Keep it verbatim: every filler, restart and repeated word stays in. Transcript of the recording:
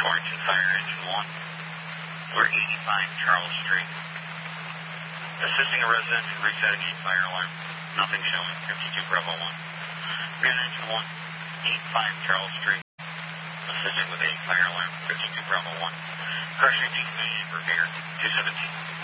engine fire, engine one. We're eighty-five Charles Street. Assisting a resident in resetting a fire alarm. Nothing showing. fifty-two Bravo one. Command engine one. eighty-five Charles Street. Assisting with a fire alarm. fifty-two Bravo one. Crushing decommissioning repair. two seventeen.